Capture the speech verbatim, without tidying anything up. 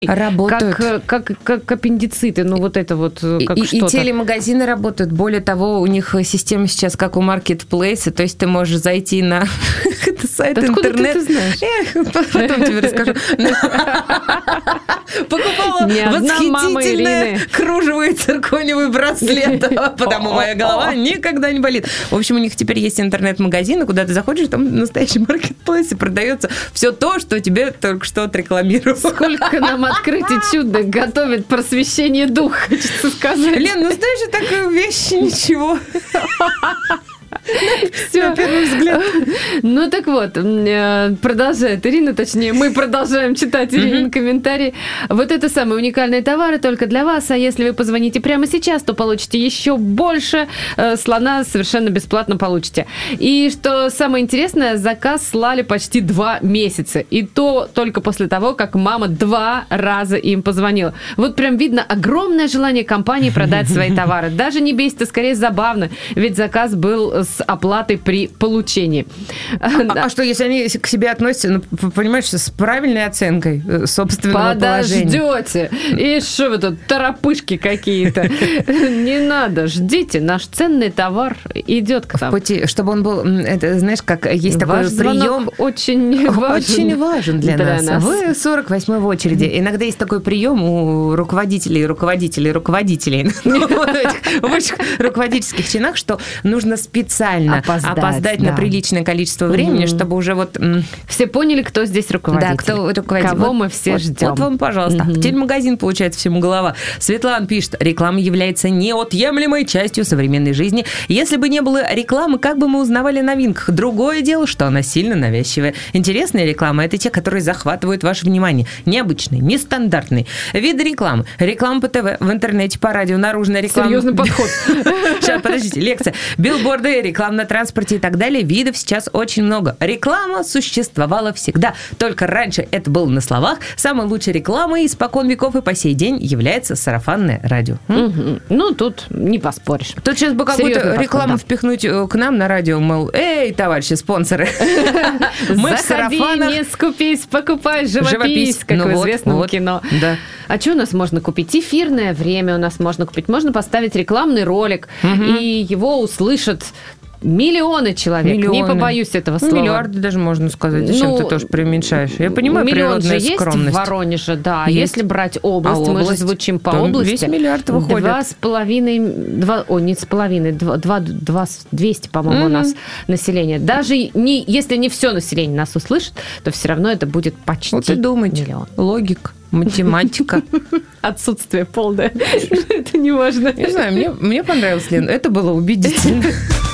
Работают. Как, как, как аппендициты, ну вот это вот, как и, что-то. И телемагазины работают. Более того, у них система сейчас как у маркетплейса, то есть ты можешь зайти на сайт интернет. Откуда ты знаешь? Потом тебе расскажу. Покупала восхитительное кружево и циркониевый браслет, потому моя голова никогда не болит. В общем, у них теперь есть интернет-магазины, куда ты заходишь, там в настоящем маркетплейсе продается все то, что тебе только что отрекламировали. Сколько нам открытий чудных готовит просвещение духа, хочется сказать. Лен, ну знаешь, такая вещь, ничего. Все. На первый взгляд. Ну так вот, продолжает Ирина, точнее, мы продолжаем читать Ирин mm-hmm. комментарии. Вот это самые уникальные товары только для вас, а если вы позвоните прямо сейчас, то получите еще больше. Слона совершенно бесплатно получите. И что самое интересное, заказ слали почти два месяца. И то только после того, как мама два раза им позвонила. Вот прям видно огромное желание компании продать свои товары. Даже не бесит, а скорее забавно, ведь заказ был с оплатой при получении. А, да. а что, если они к себе относятся, ну, понимаешь, с правильной оценкой собственного Подождете. положения? И что вы тут, торопышки какие-то? Не надо, ждите, наш ценный товар идет к нам. В пути, чтобы он был, это, знаешь, как есть такой прием. Очень важен. Очень важен для, для нас. нас. Вы сорок восьмой в очереди. Иногда есть такой прием у руководителей, руководителей, руководителей в этих руководительских чинах, что нужно специально опоздать, опоздать да. на приличное количество времени, mm-hmm. чтобы уже вот... Все поняли, кто здесь руководитель. Да, кто руководитель. Кого вот, мы все вот, ждем. Вот вам, пожалуйста. Mm-hmm. Телемагазин, получается, всему голова. Светлана пишет, реклама является неотъемлемой частью современной жизни. Если бы не было рекламы, как бы мы узнавали о новинках? Другое дело, что она сильно навязчивая. Интересная реклама – это те, которые захватывают ваше внимание. Необычные, нестандартные. Виды рекламы. Реклама по ТВ, в интернете, по радио, наружная реклама. Серьезный подход. Сейчас, подождите, лекция. Билборды, реклама на транспорте и так далее. Видов сейчас очень много. Реклама существовала всегда. Только раньше это было на словах. Самой лучшей рекламой испокон веков и по сей день является сарафанное радио. Угу. Ну, тут не поспоришь. Тут сейчас бы какую-то рекламу подход, да. впихнуть к нам на радио, мол, эй, товарищи, спонсоры. Мы в сарафанах. Не скупись, покупай живопись, как в известном кино. А что у нас можно купить? Эфирное время у нас можно купить. Можно поставить рекламный ролик, и его услышат миллионы человек. Миллионы. Не побоюсь этого слова. Ну, миллиарды даже можно сказать. Зачем ну, ты тоже преуменьшаешь? Я понимаю, природная же скромность. Есть в Воронеже, да. Есть. Если брать область, а мы область, же звучим по области. Весь миллиард выходит. Два с половиной, два, о, не с половиной, два, два, два двести, по-моему, mm-hmm. у нас население. Даже не, если не все население нас услышит, то все равно это будет почти вот и думайте. Миллион. Логика. Математика. Отсутствие полное. Это не важно. Не знаю, мне, мне понравилось, Лен. Это было убедительно.